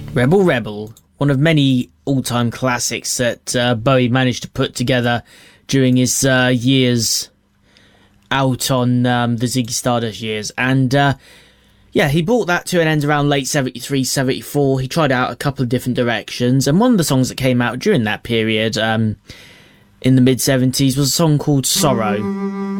Rebel Rebel, one of many all-time classics that Bowie managed to put together during his years out on the Ziggy Stardust years. And yeah, he brought that to an end around late 73, 74. He tried out a couple of different directions, and one of the songs that came out during that period in the mid-70s was a song called Sorrow.